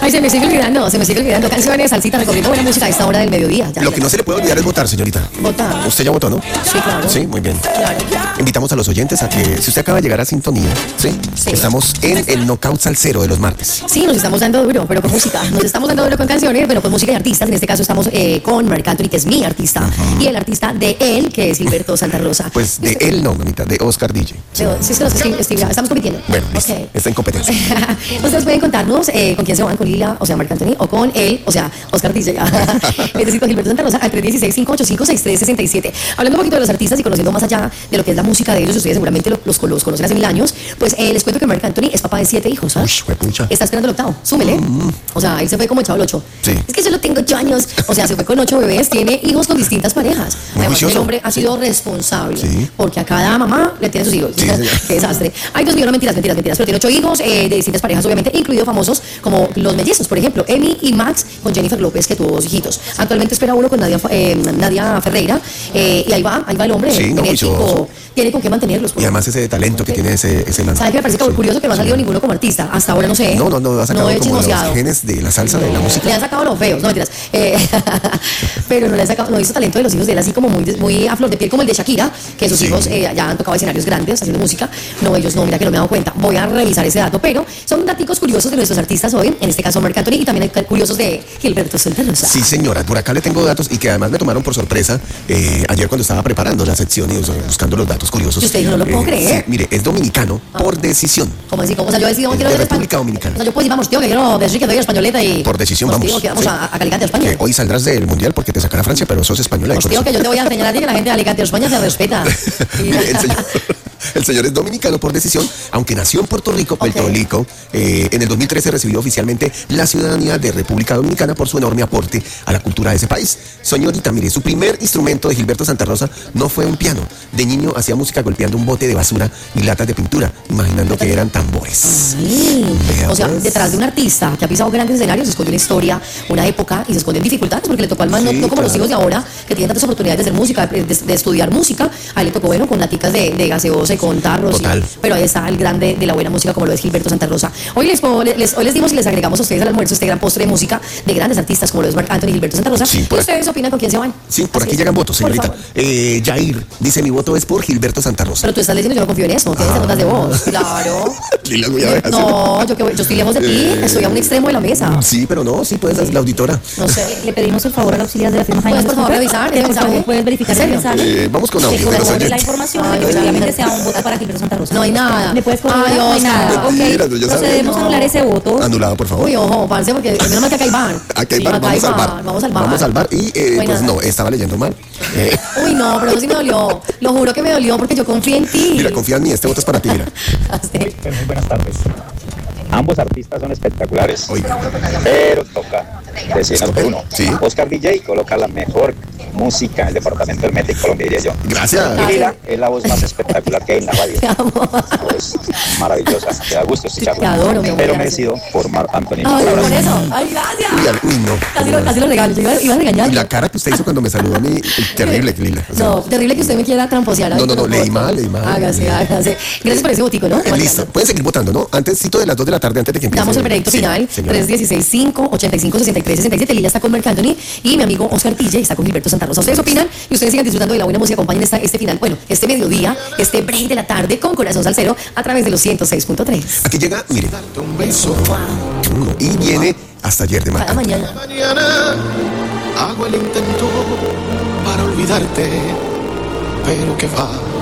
Ay, se me sigue olvidando canciones, salsita, recorriendo buena música a esta hora del mediodía. Lo que no se le puede olvidar es votar, señorita. Votar. Usted ya votó, ¿no? Sí, claro. Sí, muy bien. Claro. Invitamos a los oyentes a que, si usted acaba de llegar a sintonía, ¿sí? Estamos en el Knockout Salsero de los martes. Sí, nos estamos dando duro, pero con música. Nos estamos dando duro con canciones, pero con música y artistas. En este caso estamos con Marc Anthony, que es mi artista, y el artista de él, que es Gilberto Santa Rosa. Pues de él no, mamita, de Oscar DJ. Sí, es que no sé si estamos compitiendo. Bueno, listo. Okay. Está en competencia. Ustedes pueden contarnos con quién se van, con Lila, o sea, Marc Anthony, o con él, o sea, Oscar DJ. Es decir, con Gilberto Santa Rosa al 316-585-6367. Hablando un poquito de los artistas y conociendo más allá de lo que es la música de ellos, ustedes seguramente los conocen hace 1000 años, pues les cuento que Marc Anthony es papá de 7 hijos, ¿sabes? Está esperando el octavo, súmele. O sea, él se fue como echado el 8. Sí. Es que solo tengo 8 años. O sea, se fue con 8 bebés, tiene hijos con distintas parejas. Además, el hombre ha sido responsable, porque a cada mamá le tiene sus hijos. Sí, Qué desastre. Ay, Dios mío, no, mentiras, pero tiene 8 hijos de distintas parejas, obviamente, incluidos famosos como los mellizos, por ejemplo, Emi y Max con Jennifer López, que tuvo 2 hijitos. Actualmente espera uno con Nadia Ferreira, y ahí va el hombre, genético, tiene con qué mantenerlos. Y además ese talento que tiene ese man. ¿Sabes qué me parece curioso? Que no ha salido ninguno como artista. Hasta ahora no sé. No, ha sacado como los chismoseado. genes de la salsa, de la música. Le han sacado los feos, no mentiras. Pero no le han sacado, no hizo talento de los hijos de él, así como muy a flor de piel, como el de Shakira, que sus hijos ya han tocado escenarios grandes haciendo música. No, ellos no, mira que no me he dado cuenta. Voy a revisar ese dato, pero son datos curiosos de nuestros artistas hoy, en este caso Marc Anthony, y también hay curiosos de Gilberto Santa Rosa. Sí, señora, por acá le tengo datos y que además me tomaron por sorpresa ayer cuando estaba preparando la sección y buscando los datos curiosos. Y usted dijo, no lo puedo creer. Sí, mire, es dominicano por decisión. ¿Cómo así? O sea, yo decido, quiero de ir a España. República Dominicana. O sea, yo puedo decir, vamos, tío, que quiero decir que doy españoleta y... Por decisión, pues, vamos. Tío, que vamos a Alicante, a España. Que hoy saldrás del mundial porque te sacará Francia, pero sos española. Pues, tío, que yo te voy a enseñar a ti que la gente de Alicante o España se respeta. Mire, el señor es dominicano por decisión, aunque nació en Puerto Rico, Puerto Rico. En el 2013 recibió oficialmente la ciudadanía de República Dominicana por su enorme aporte a la cultura de ese país. Señorita, mire, su primer instrumento de Gilberto Santa Rosa no fue un piano. De niño hacía música golpeando un bote de basura y latas de pintura, imaginando que eran tambores. O sea, detrás de un artista que ha pisado grandes escenarios se esconde una historia, una época, y se esconden dificultades, porque le tocó al man, no como los hijos de ahora, que tienen tantas oportunidades de hacer música, de estudiar música. A él le tocó, bueno, con laticas de gaseosa y con tarros. Pero ahí está el grande de la buena música, como lo es Gilberto Santa Rosa. Hoy les dimos y les agregamos a ustedes al almuerzo este gran postre de música de grandes artistas como lo es Marc Anthony y Gilberto Santa Rosa. Sí, ¿ustedes opinan con quién se van? Sí, por aquí llegan votos, señorita. Jair dice: mi voto es por Gilberto Santa Rosa. Pero tú estás diciendo, yo no confío en eso, tienes segundas de voz. Claro. Lila, voy a dejar. No, yo estoy lejos de ti, estoy a un extremo de la mesa. Sí, pero no, sí puedes, la auditora. No sé. Le pedimos el favor al auxiliar de la firma ¿Puedes por favor revisar el mensaje? ¿Puedes verificar el mensaje? Vamos con audio de los oyentes. La información de que efectivamente sea un voto para Gilberto Santa Rosa. No hay nada. ¿Me puedes corroborar? No hay nada. Mira, Procedemos a anular ese voto. Anulado, por favor. Uy, ojo, parce, porque menos mal que acá hay bar. Aquí hay bar, vamos al bar y pues no, estaba leyendo mal. Uy, no, pero eso sí me dolió. Lo juro que me dolió porque yo confío en ti. Mira, confía en mí, este voto es para ti, mira. Muy buenas tardes. Ambos artistas son espectaculares. Oiga. Pero toca decir por uno. Sí. Oscar DJ coloca la mejor música en el departamento del Meta y Colombia, diría yo. Gracias. Y Lila es la voz más espectacular que hay en la radio. Te amo. Es maravillosa, te da gusto escucharla. Te adoro, mi amor. Pero merecido por Marc Anthony. Ay, por eso. Ay, gracias. Uy, no. Casi lo regalo. Yo iba a regañar. Y la cara que usted hizo cuando me saludó a mí, terrible, Lila. O sea, No, terrible que usted me quiera tramposear. No, leí mal. Hágase. Gracias por ese botico, ¿no? Listo, pueden seguir votando, ¿no? Antesito de las 2 de la tarde, antes de que empiece. Damos el veredicto final. 316-585-6367. Lila está con Marc Anthony y mi amigo Oscar DJ está con Gilberto Santa Rosa. ¿Ustedes opinan? Y ustedes sigan disfrutando de la buena música. Acompañen este final, bueno, este mediodía, este break de la tarde con Corazón Salsero a través de los 106.3. Aquí llega, mire. Y viene hasta ayer de Cada mañana. mañana. Hago el intento para olvidarte, pero que va.